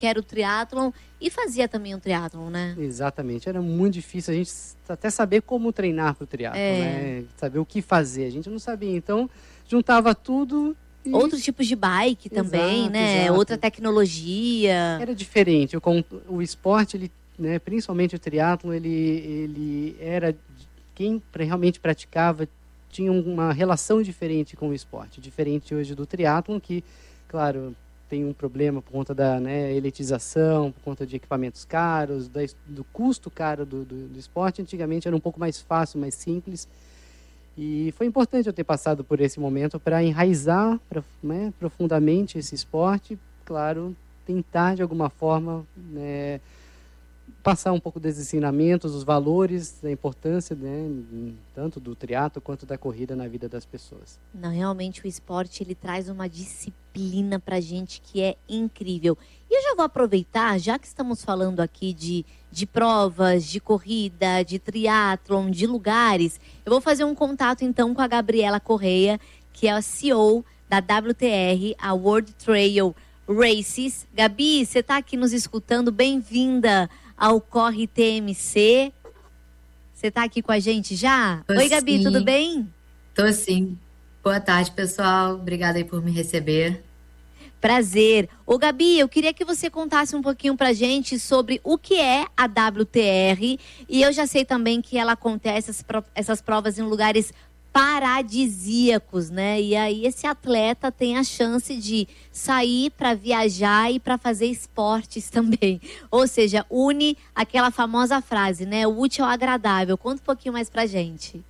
que era o triatlon e fazia também o triatlon, né? Exatamente, era muito difícil a gente até saber como treinar para o triatlon, né? Saber o que fazer, a gente não sabia, então juntava tudo. Outros tipos de bike também, né? Exato. Outra tecnologia. Era diferente, o esporte, ele, né, principalmente o triatlon, ele era, quem realmente praticava tinha uma relação diferente com o esporte, diferente hoje do triatlon, que, claro, tem um problema por conta da, né, elitização, por conta de equipamentos caros, do custo caro do esporte. Antigamente era um pouco mais fácil, mais simples. E foi importante eu ter passado por esse momento para enraizar profundamente esse esporte. Claro, tentar de alguma forma, né, passar um pouco dos ensinamentos, os valores, da importância, né, tanto do triatlo quanto da corrida na vida das pessoas. Não, realmente o esporte, ele traz uma disciplina pra gente que é incrível. E eu já vou aproveitar, já que estamos falando aqui de provas, de corrida, de triatlon, de lugares, eu vou fazer um contato então com a Gabriela Correia, que é a CEO da WTR, a World Trail Races. Gabi, você está aqui nos escutando, bem-vinda ao Corre TMC. Você está aqui com a gente já? Oi, Gabi, sim. Tudo bem? Tô sim. Boa tarde, pessoal. Obrigada aí por me receber. Prazer. Ô, Gabi, eu queria que você contasse um pouquinho pra gente sobre o que é a WTR. E eu já sei também que ela acontece essas provas em lugares paradisíacos, né? E aí esse atleta tem a chance de sair para viajar e para fazer esportes também. Ou seja, une aquela famosa frase, né? O útil ao agradável. Conta um pouquinho mais pra gente.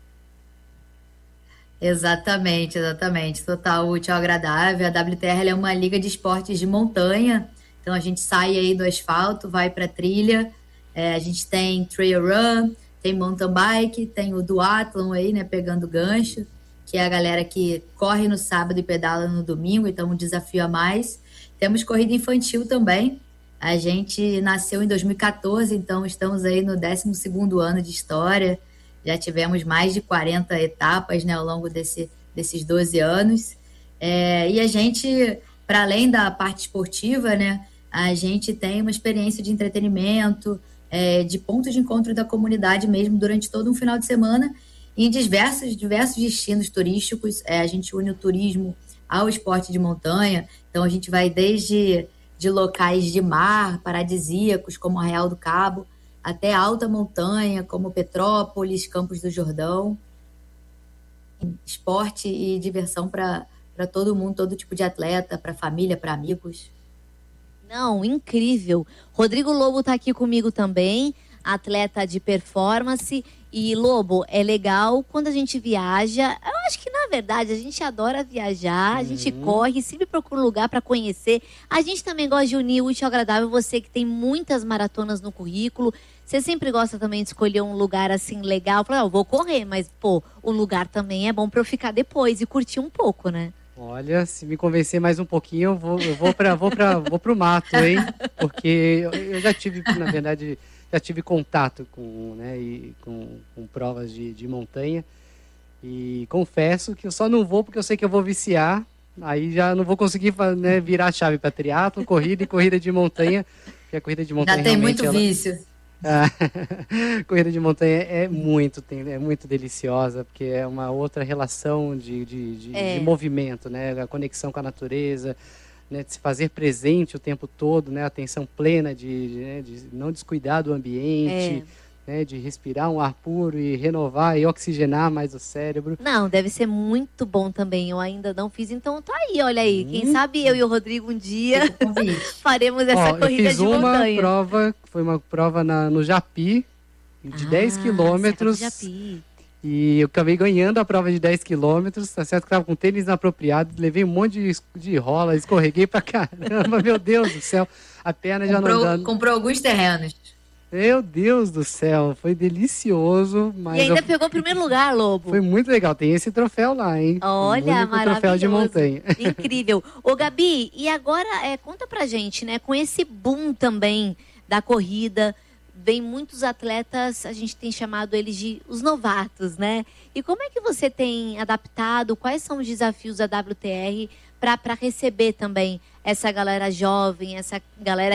Exatamente. Total útil ao agradável. A WTR ela é uma liga de esportes de montanha. Então a gente sai aí do asfalto, vai para trilha. A gente tem trail run, tem mountain bike, tem o duathlon aí, né, pegando gancho, que é a galera que corre no sábado e pedala no domingo, então um desafio a mais. Temos corrida infantil também. A gente nasceu em 2014, então estamos aí no 12º ano de história. Já tivemos mais de 40 etapas, né, ao longo desses 12 anos. E a gente, para além da parte esportiva, né, a gente tem uma experiência de entretenimento, de ponto de encontro da comunidade mesmo durante todo um final de semana em diversos destinos turísticos. A gente une o turismo ao esporte de montanha, então a gente vai desde de locais de mar paradisíacos como Arraial do Cabo até alta montanha como Petrópolis, Campos do Jordão. Esporte e diversão para todo mundo, todo tipo de atleta, para família, para amigos. Não, incrível. Rodrigo Lobo está aqui comigo também, atleta de performance. E, Lobo, é legal quando a gente viaja. Eu acho que, na verdade, a gente adora viajar, a gente corre, sempre procura um lugar para conhecer. A gente também gosta de unir o útil ao agradável. Você que tem muitas maratonas no currículo, você sempre gosta também de escolher um lugar assim legal. Falar, eu vou correr, mas, pô, o lugar também é bom para eu ficar depois e curtir um pouco, né? Olha, se me convencer mais um pouquinho, eu vou pro mato, hein? Porque eu já tive, na verdade, contato com, né, com provas de montanha. E confesso que eu só não vou porque eu sei que eu vou viciar. Aí já não vou conseguir, né, virar a chave para triatlo, corrida e corrida de montanha. Porque a corrida de montanha já tem muito vício. Corrida de montanha é muito deliciosa, porque é uma outra relação de movimento, né? A conexão com a natureza, né? De se fazer presente o tempo todo, né? A atenção plena de não descuidar do ambiente, né? De respirar um ar puro e renovar e oxigenar mais o cérebro. Não, deve ser muito bom também. Eu ainda não fiz, então tá aí, olha aí. Quem sabe eu e o Rodrigo um dia faremos essa corrida de montanha. Foi uma prova no Japi, de 10 quilômetros. E eu acabei ganhando a prova de 10 quilômetros. Tá certo que estava com tênis inapropriado, levei um monte de rola, escorreguei pra caramba, meu Deus do céu. A perna já não dá. Comprou alguns terrenos. Meu Deus do céu, foi delicioso. Mas e ainda pegou o primeiro lugar, Lobo. Foi muito legal, tem esse troféu lá, hein? Olha, maravilhoso. Troféu de montanha. Incrível. Ô, Gabi, e agora conta pra gente, né? Com esse boom também da corrida, vem muitos atletas, a gente tem chamado eles de os novatos, né? E como é que você tem adaptado, quais são os desafios da WTR para receber também essa galera jovem, essa galera